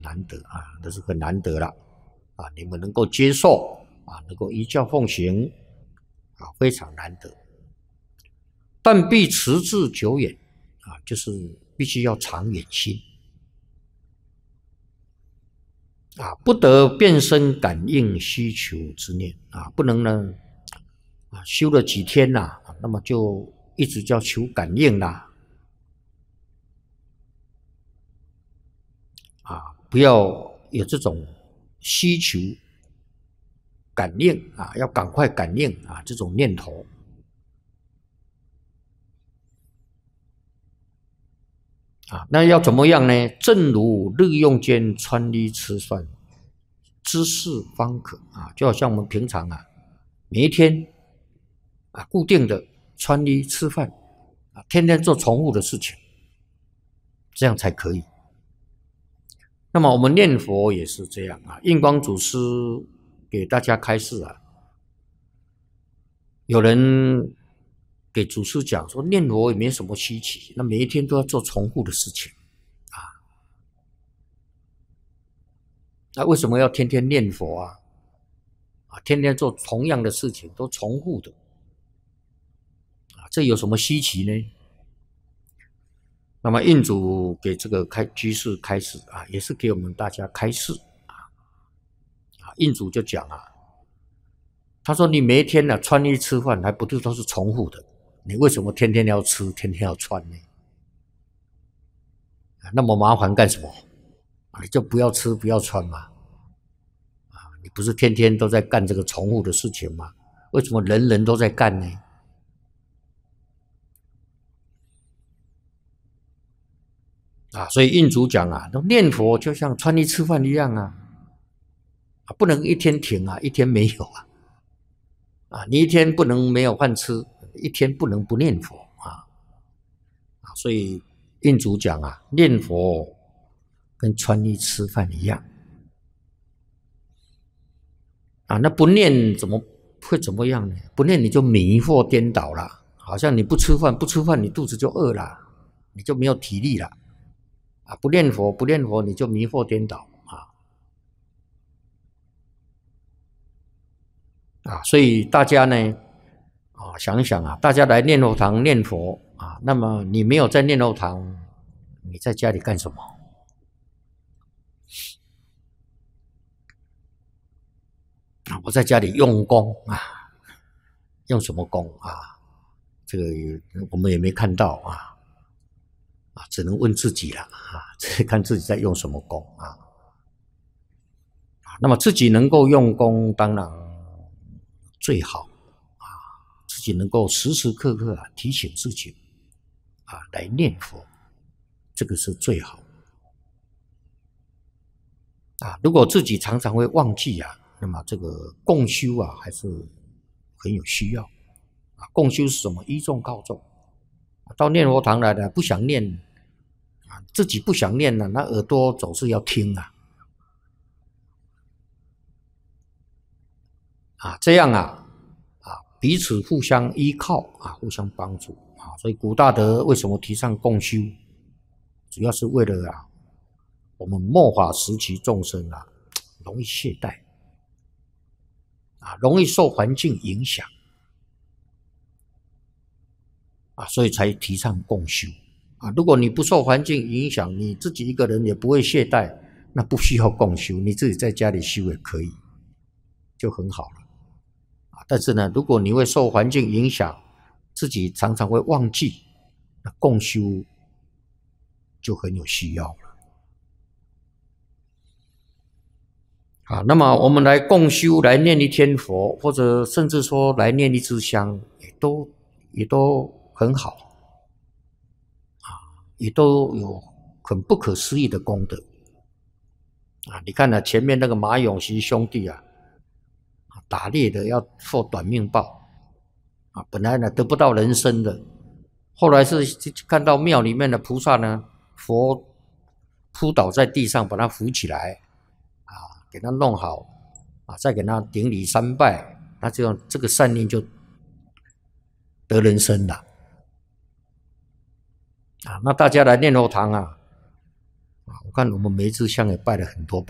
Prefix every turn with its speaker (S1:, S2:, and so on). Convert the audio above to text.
S1: 难得啊，这是很难得了啊！你们能够接受啊，能够依教奉行啊，非常难得。但必持之久远啊，就是必须要长远心啊，不得变生感应需求之念啊，不能呢啊修了几天啦、那么就一直叫求感应啦啊，不要有这种需求感应啊，要赶快感应啊这种念头。啊，那要怎么样呢？正如日用间穿衣吃饭，知事方可啊，就好像我们平常啊，每一天啊固定的穿衣吃饭啊，天天做重复的事情，这样才可以。那么我们念佛也是这样啊，印光祖师给大家开示啊，有人给祖师讲说，念佛也没什么稀奇，那每一天都要做重复的事情啊，那为什么要天天念佛啊？啊，天天做同样的事情，都重复的啊，这有什么稀奇呢？那么印主给这个居士开示啊，也是给我们大家开示啊。印主就讲啊，他说你每一天呢、穿衣吃饭还不都是重复的，你为什么天天要吃，天天要穿呢？那么麻烦干什么？你就不要吃不要穿嘛。你不是天天都在干这个重复的事情吗？为什么人人都在干呢？啊，所以印主讲啊，念佛就像穿衣吃饭一样啊，不能一天停啊，一天没有啊，你一天不能没有饭吃，一天不能不念佛啊，所以印主讲啊，念佛跟穿衣吃饭一样啊，那不念怎么会怎么样呢？不念你就迷惑颠倒了，好像你不吃饭，不吃饭你肚子就饿了，你就没有体力了。啊，不念佛，不念佛，你就迷惑颠倒啊！所以大家呢，啊，想一想啊，大家来念佛堂念佛啊，那么你没有在念佛堂，你在家里干什么？啊，我在家里用功啊，用什么功啊？这个我们也没看到只能问自己了看自己在用什么功啊。那么自己能够用功，当然最好啊，自己能够时时刻刻提醒自己来念佛，这个是最好如果自己常常会忘记那么这个共修还是很有需要共修是什么？依众告众，到念佛堂来的不想念自己不想念那耳朵总是要听这样彼此互相依靠互相帮助所以古大德为什么提倡共修？主要是为了我们末法时期众生容易懈怠容易受环境影响所以才提倡共修如果你不受环境影响，你自己一个人也不会懈怠，那不需要共修，你自己在家里修也可以，就很好了但是呢，如果你会受环境影响，自己常常会忘记，那共修就很有需要了那么我们来共修，来念一天佛，或者甚至说来念一支香，也都很好也都有很不可思议的功德你看前面那个马永熙兄弟打猎的要受短命报本来呢得不到人身的，后来是看到庙里面的菩萨呢，佛扑倒在地上，把他扶起来给他弄好再给他顶礼三拜，那这个善念就得人身了那大家来念佛堂啊，我看我们每一支香也拜了很多拜。